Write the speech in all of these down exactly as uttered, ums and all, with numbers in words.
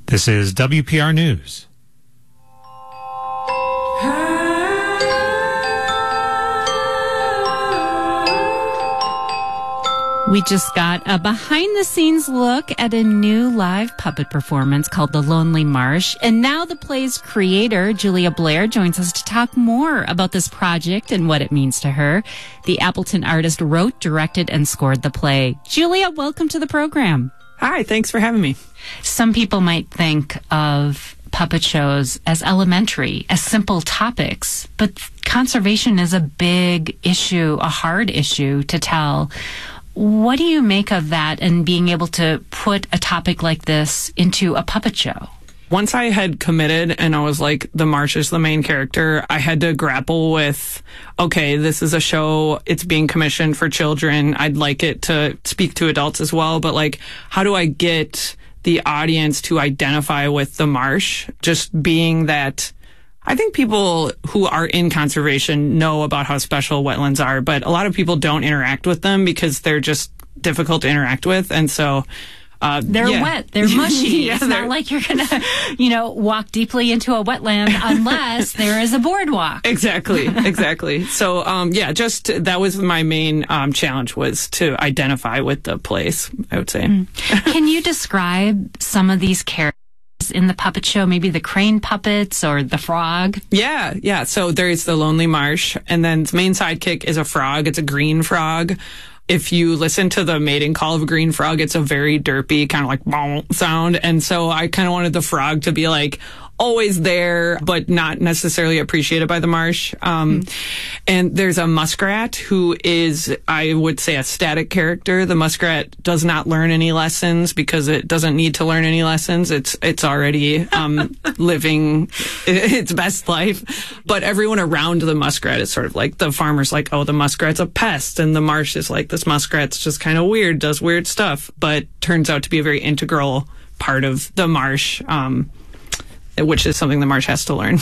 This is W P R News. We just got a behind-the-scenes look at a new live puppet performance called The Lonely Marsh. And now the play's creator, Julia Blair, joins us to talk more about this project and what it means to her. The Appleton artist wrote, directed, and scored the play. Julia, welcome to the program. Hi, thanks for having me. Some people might think of puppet shows as elementary, as simple topics, but conservation is a big issue, a hard issue to tell. What do you make of that and being able to put a topic like this into a puppet show? Once I had committed and I was like, the marsh is the main character, I had to grapple with, okay, this is a show, it's being commissioned for children. I'd like it to speak to adults as well, but like, how do I get the audience to identify with the marsh? Just being that I think people who are in conservation know about how special wetlands are, but a lot of people don't interact with them because they're just difficult to interact with. And so uh, they're yeah. wet. They're mushy. yeah, it's they're... not like you're going to, you know, walk deeply into a wetland unless there is a boardwalk. Exactly. Exactly. So, um, yeah, just that was my main um, challenge, was to identify with the place, I would say. Mm. Can you describe some of these characters in the puppet show, maybe the crane puppets or the frog? Yeah, yeah. So there's the Lonely Marsh, and then the main sidekick is a frog. It's a green frog. If you listen to the mating call of a green frog, it's a very derpy kind of like boom sound. And so I kind of wanted the frog to be like always there, but not necessarily appreciated by the marsh. Um, mm. And there's a muskrat who is, I would say, a static character. The muskrat does not learn any lessons because it doesn't need to learn any lessons. It's, it's already, um, living its best life. But everyone around the muskrat is sort of like, the farmer's like, oh, the muskrat's a pest. And the marsh is like, this muskrat's just kind of weird, does weird stuff, but turns out to be a very integral part of the marsh, um, which is something the marsh has to learn.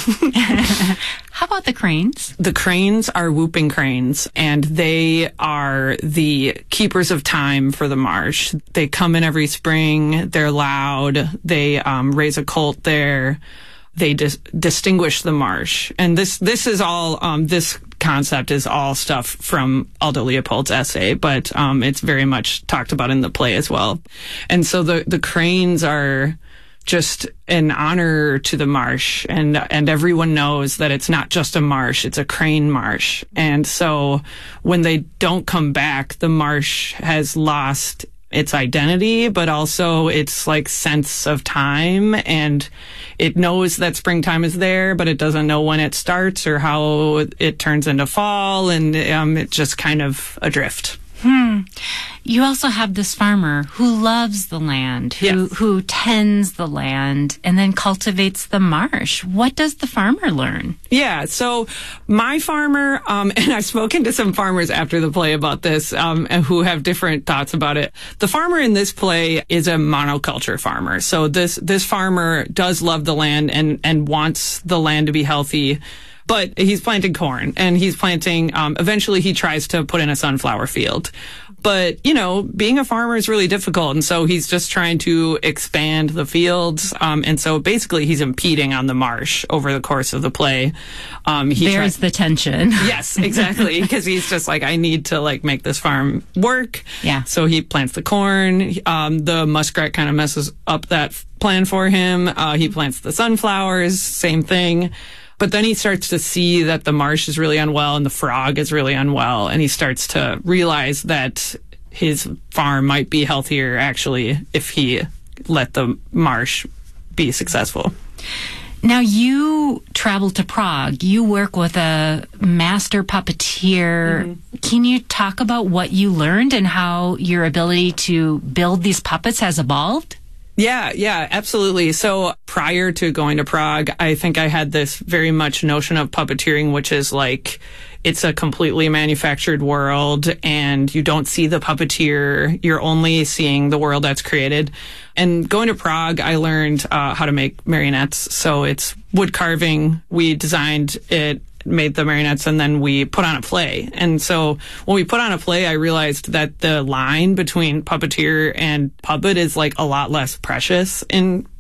How about the cranes? The cranes are whooping cranes, and they are the keepers of time for the marsh. They come in every spring. They're loud. They um, raise a colt there. They dis- distinguish the marsh. And this this is all, um, this concept is all stuff from Aldo Leopold's essay, but um, it's very much talked about in the play as well. And so the, the cranes are just an honor to the marsh, and and everyone knows that it's not just a marsh, it's a crane marsh. And so when they don't come back, the marsh has lost its identity, but also its like sense of time, and it knows that springtime is there, but it doesn't know when it starts or how it turns into fall, and um, it's just kind of adrift. Hmm. You also have this farmer who loves the land, who, yes. who tends the land and then cultivates the marsh. What does the farmer learn? Yeah, so my farmer, um, and I've spoken to some farmers after the play about this, um, who have different thoughts about it. The farmer in this play is a monoculture farmer. So this, this farmer does love the land and, and wants the land to be healthy. But he's planting corn, and he's planting, um, eventually he tries to put in a sunflower field. But, you know, being a farmer is really difficult, and so he's just trying to expand the fields. Um, and so basically he's impeding on the marsh over the course of the play. Um, he There's try- the tension. Yes, exactly. Because he's just like, I need to, like, make this farm work. Yeah. So he plants the corn. Um, the muskrat kind of messes up that plan for him. Uh, he plants the sunflowers, same thing. But then he starts to see that the marsh is really unwell and the frog is really unwell. And he starts to realize that his farm might be healthier, actually, if he let the marsh be successful. Now, you travel to Prague. You work with a master puppeteer. Mm-hmm. Can you talk about what you learned and how your ability to build these puppets has evolved? Yeah, yeah, absolutely. So prior to going to Prague, I think I had this very much notion of puppeteering, which is like, it's a completely manufactured world and you don't see the puppeteer. You're only seeing the world that's created. And going to Prague, I learned uh, how to make marionettes. So it's wood carving. We designed it, made the marionettes, and then we put on a play. And so when we put on a play, I realized that the line between puppeteer and puppet is like a lot less precious in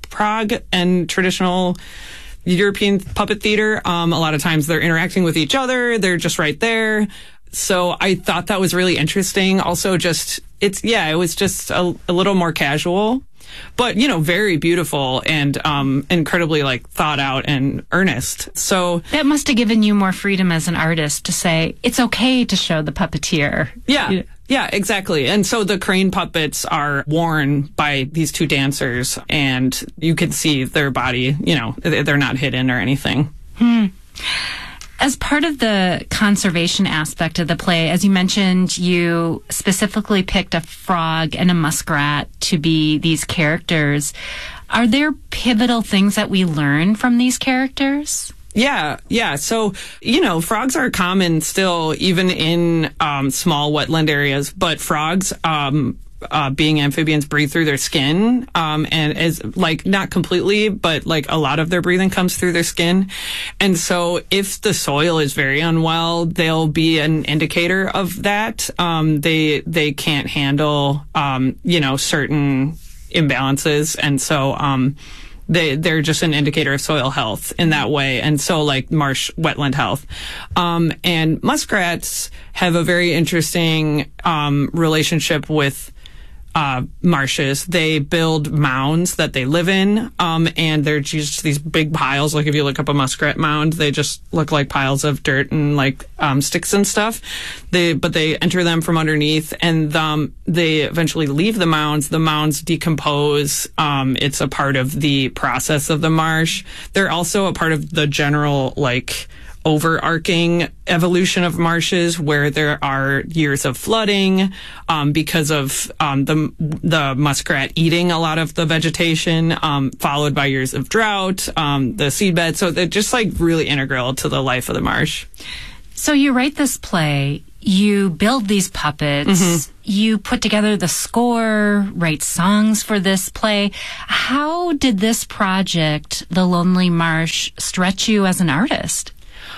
Prague and traditional European puppet theater. Um, a lot of times they're interacting with each other. They're just right there. So I thought that was really interesting. Also, just, it's, yeah, it was just a, a little more casual, but, you know, very beautiful and um, incredibly, like, thought out and earnest. So that must have given you more freedom as an artist to say, it's okay to show the puppeteer. Yeah. You know? Yeah, exactly. And so the crane puppets are worn by these two dancers, and you can see their body, you know, they're not hidden or anything. Hmm. As part of the conservation aspect of the play, as you mentioned, you specifically picked a frog and a muskrat to be these characters. Are there pivotal things that we learn from these characters? Yeah, yeah. So, you know, frogs are common still, even in um, small wetland areas, but frogs, um, uh, being amphibians, breathe through their skin, um, and is like not completely, but like a lot of their breathing comes through their skin. And so if the soil is very unwell, they'll be an indicator of that. Um, they, they can't handle, um, you know, certain imbalances. And so, um, They, they're just an indicator of soil health in that way. And so like marsh wetland health. Um, and muskrats have a very interesting, um, relationship with, uh, marshes. They build mounds that they live in. Um, and they're just these big piles. Like if you look up a muskrat mound, they just look like piles of dirt and like, um, sticks and stuff. They, but they enter them from underneath, and, um, they eventually leave the mounds. The mounds decompose. Um, it's a part of the process of the marsh. They're also a part of the general, like, overarching evolution of marshes, where there are years of flooding um, because of um, the the muskrat eating a lot of the vegetation, um, followed by years of drought, um, the seedbed. So they're just like really integral to the life of the marsh. So you write this play, you build these puppets, mm-hmm. you put together the score, write songs for this play. How did this project, The Lonely Marsh, stretch you as an artist?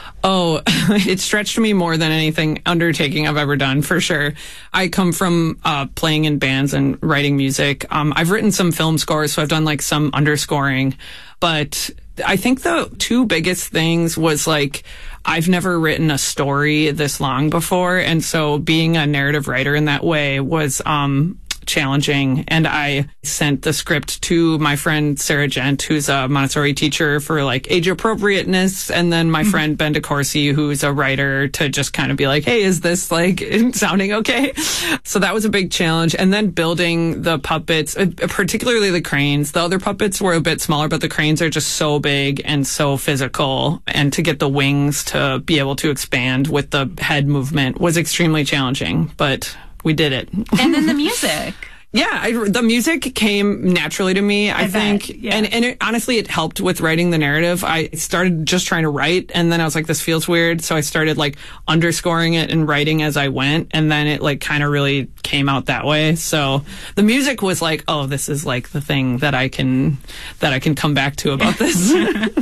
Oh, it stretched me more than anything undertaking I've ever done, for sure. I come from uh, playing in bands and writing music. Um, I've written some film scores, so I've done like some underscoring. But I think the two biggest things was like, I've never written a story this long before. And so being a narrative writer in that way was um challenging. And I sent the script to my friend Sarah Gent, who's a Montessori teacher, for like age appropriateness, and then my mm-hmm. friend Ben DeCourcy, who's a writer, to just kind of be like, hey, is this like sounding okay? So that was a big challenge. And then building the puppets, particularly the cranes. The other puppets were a bit smaller, but the cranes are just so big and so physical, and to get the wings to be able to expand with the head movement was extremely challenging, but we did it. And then the music. Yeah, I, the music came naturally to me, I, I think. Bet, yeah. And, and it, honestly, it helped with writing the narrative. I started just trying to write, and then I was like, this feels weird. So I started like underscoring it and writing as I went. And then it like kind of really came out that way. So the music was like, oh, this is like the thing that I can, that I can come back to about this.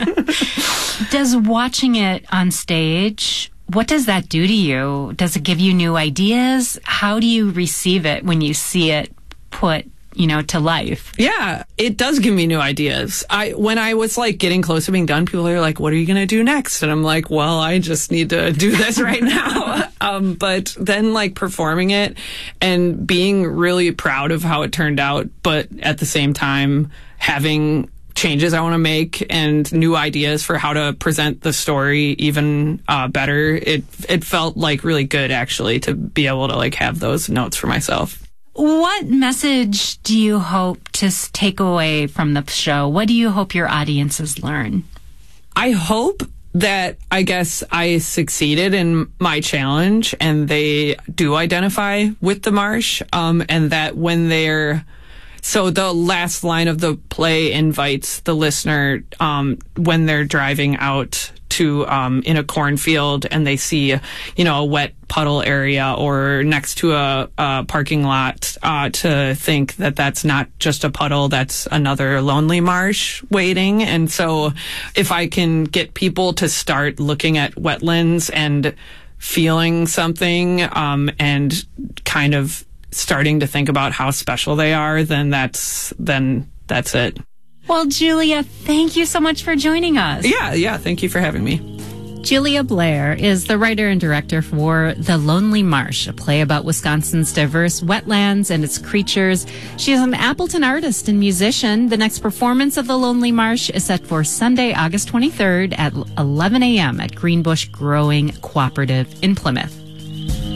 Does watching it on stage, what does that do to you? Does it give you new ideas? How do you receive it when you see it put, you know, to life? Yeah, it does give me new ideas. I, when I was like getting close to being done, people are like, what are you going to do next? And I'm like, well, I just need to do this right now. um, but then like performing it and being really proud of how it turned out, but at the same time having changes I want to make and new ideas for how to present the story even uh, better. It it felt like really good, actually, to be able to like have those notes for myself. What message do you hope to take away from the show? What do you hope your audiences learn? I hope that, I guess, I succeeded in my challenge and they do identify with the marsh, um, and that when they're So the last line of the play invites the listener, um, when they're driving out to, um, in a cornfield and they see, you know, a wet puddle area or next to a, a parking lot, uh, to think that that's not just a puddle, that's another lonely marsh waiting. And so if I can get people to start looking at wetlands and feeling something, um, and kind of starting to think about how special they are, then that's then that's it. Well, Julia, thank you so much for joining us. Yeah, yeah. Thank you for having me. Julia Blair is the writer and director for The Lonely Marsh, a play about Wisconsin's diverse wetlands and its creatures. She is an Appleton artist and musician. The next performance of The Lonely Marsh is set for Sunday, August twenty-third at eleven a.m. at Greenbush Growing Cooperative in Plymouth.